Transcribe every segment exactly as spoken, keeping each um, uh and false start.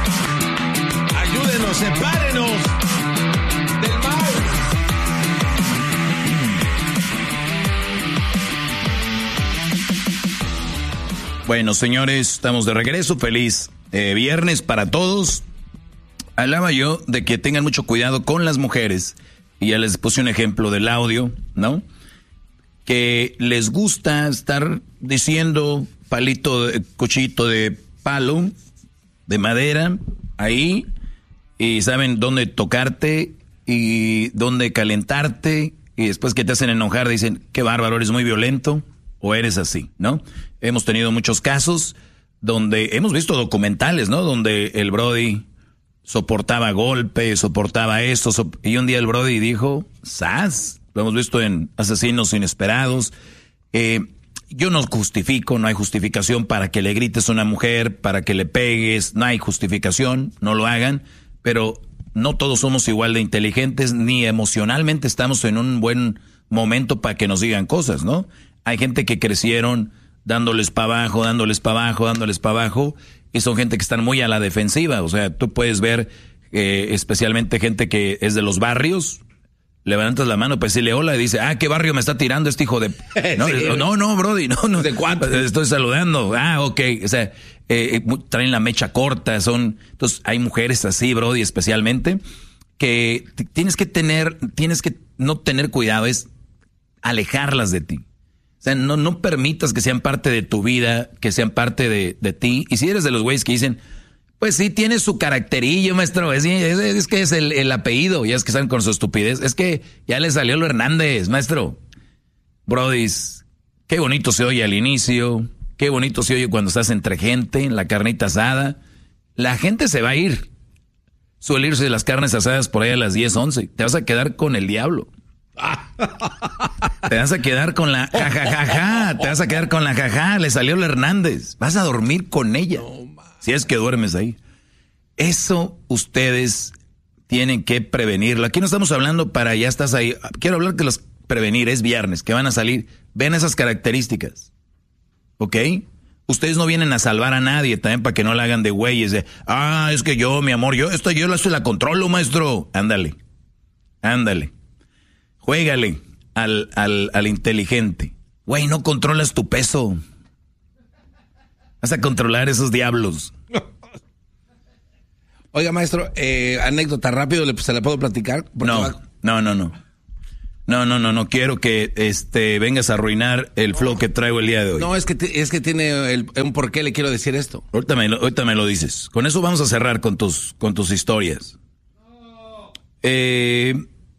Ayúdenos, sepárenos del mal. Bueno, señores, estamos de regreso. Feliz eh, viernes para todos. Hablaba yo de que tengan mucho cuidado con las mujeres. Y ya les puse un ejemplo del audio, ¿no? Que les gusta estar diciendo palito, de, cuchillito de palo, de madera, ahí. Y saben dónde tocarte y dónde calentarte. Y después que te hacen enojar dicen, qué bárbaro, eres muy violento o eres así, ¿no? Hemos tenido muchos casos donde hemos visto documentales, ¿no? Donde el brody soportaba golpes, soportaba esto, sop- y un día el brody dijo, ¡zas! Lo hemos visto en Asesinos Inesperados. Eh, yo no justifico, no hay justificación para que le grites a una mujer, para que le pegues, no hay justificación, no lo hagan, pero no todos somos igual de inteligentes, ni emocionalmente estamos en un buen momento para que nos digan cosas, ¿no? Hay gente que crecieron dándoles para abajo, dándoles para abajo, dándoles para abajo, y son gente que están muy a la defensiva. O sea, tú puedes ver eh, especialmente gente que es de los barrios, levantas la mano para decirle hola y dice, ah, ¿qué barrio me está tirando este hijo de...? No, sí. no, no, brody, no, no. ¿De cuánto? Estoy saludando. Ah, ok. O sea, eh, traen la mecha corta, son... Entonces, hay mujeres así, brody, especialmente, que t- tienes que tener, tienes que no tener cuidado, es alejarlas de ti. O sea, no, no permitas que sean parte de tu vida, que sean parte de, de ti. Y si eres de los güeyes que dicen, pues sí, tiene su caracterillo, maestro, es, es, es que es el, el apellido, ya es que están con su estupidez. Es que ya le salió lo Hernández, maestro. Brodis, qué bonito se oye al inicio, qué bonito se oye cuando estás entre gente, en la carnita asada. La gente se va a ir. Suele irse las carnes asadas por ahí a las diez, once. Te vas a quedar con el diablo. Te vas a quedar con la jajajaja, te vas a quedar con la jaja, le salió el Hernández. Vas a dormir con ella, si es que duermes ahí. Eso ustedes tienen que prevenirlo. Aquí no estamos hablando para ya estás ahí. Quiero hablar que los prevenir, es viernes, que van a salir. Ven esas características, ¿ok? Ustedes no vienen a salvar a nadie también para que no la hagan de güeyes. De, ah, es que yo, mi amor, yo esto yo la, la controlo, maestro. Ándale, ándale. Juégale al, al, al inteligente. Güey, no controlas tu peso. Vas a controlar esos diablos. Oiga, maestro, eh, anécdota rápido, ¿se la puedo platicar? No, va... no, no, no. No, no, no, no quiero que este vengas a arruinar el flow que traigo el día de hoy. No, es que, t- es que tiene el, un porqué le quiero decir esto. Ahorita me, lo, ahorita me lo dices. Con eso vamos a cerrar con tus, con tus historias. Eh...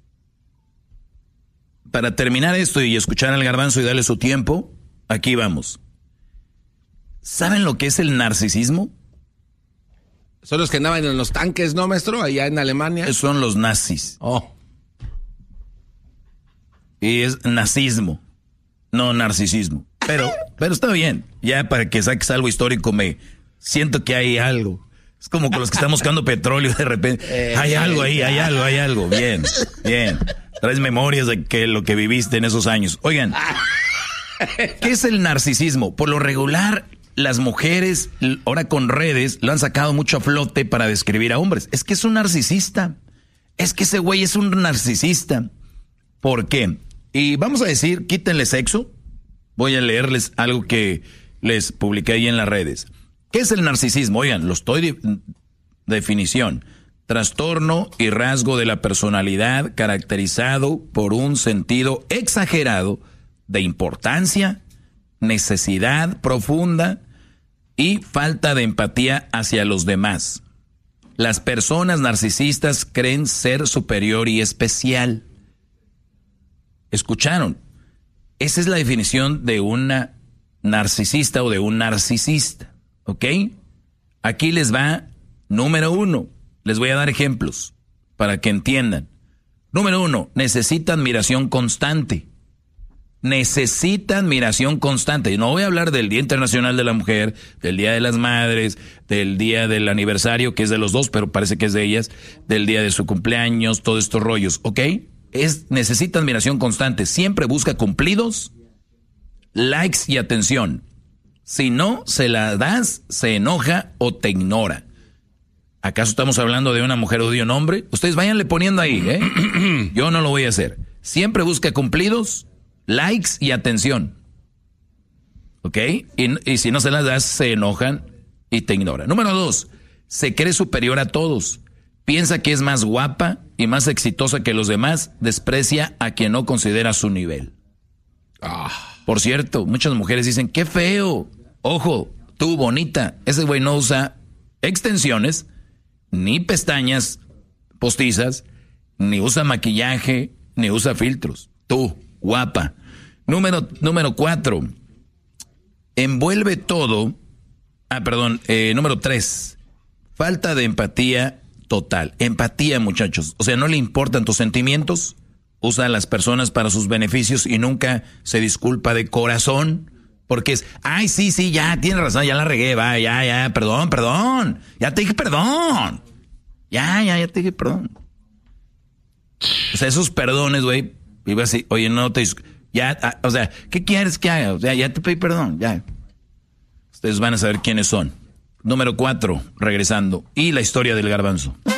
Para terminar esto y escuchar al Garbanzo y darle su tiempo, aquí vamos. ¿Saben lo que es el narcisismo? Son los que andaban en los tanques, ¿no, maestro? Allá en Alemania. Son los nazis. Oh. Y es nazismo, no narcisismo. Pero, pero está bien. Ya para que saques algo histórico me siento que hay algo. Es como con los que están buscando petróleo de repente. Eh, hay algo ahí, hay algo, hay algo. Bien, bien. Traes memorias de que lo que viviste en esos años. Oigan, ¿qué es el narcisismo? Por lo regular, las mujeres, ahora con redes, lo han sacado mucho a flote para describir a hombres. Es que es un narcisista. Es que ese güey es un narcisista. ¿Por qué? Y vamos a decir, quítenle sexo. Voy a leerles algo que les publiqué ahí en las redes. ¿Qué es el narcisismo? Oigan, lo estoy de definición. Trastorno y rasgo de la personalidad caracterizado por un sentido exagerado de importancia, necesidad profunda y falta de empatía hacia los demás. Las personas narcisistas creen ser superior y especial. ¿Escucharon? Esa es la definición de una narcisista o de un narcisista, ¿ok? Aquí les va número uno. Les voy a dar ejemplos para que entiendan. Número uno, necesita admiración constante. Necesita admiración constante. No voy a hablar del Día Internacional de la Mujer, del Día de las Madres, del día del aniversario, que es de los dos, pero parece que es de ellas, del día de su cumpleaños, todos estos rollos, ¿ok? Es, necesita admiración constante. Siempre busca cumplidos, likes y atención. Si no se la das, se enoja o te ignora. ¿Acaso estamos hablando de una mujer o de un hombre? Ustedes váyanle poniendo ahí, ¿eh? Yo no lo voy a hacer. Siempre busca cumplidos, likes y atención. ¿Ok? Y, y si no se las das, se enojan y te ignoran. Número dos, se cree superior a todos. Piensa que es más guapa y más exitosa que los demás. Desprecia a quien no considera su nivel. Ah. Por cierto, muchas mujeres dicen, qué feo. Ojo, tú bonita. Ese güey no usa extensiones, ni pestañas postizas, ni usa maquillaje, ni usa filtros. Tú, guapa. Número, número cuatro. Envuelve todo. Ah, perdón. Eh, número tres. Falta de empatía total. Empatía, muchachos. O sea, no le importan tus sentimientos. Usa a las personas para sus beneficios y nunca se disculpa de corazón. Porque es, ay, sí, sí, ya, tienes razón, ya la regué, va, ya, ya, perdón, perdón. Ya te dije perdón. Ya, ya, ya te dije perdón. O sea, esos perdones, güey, iba así, oye, no te... Ya, ah, o sea, ¿qué quieres que haga? O sea, ya te pedí perdón, ya. Ustedes van a saber quiénes son. Número cuatro, regresando. Y la historia del garbanzo.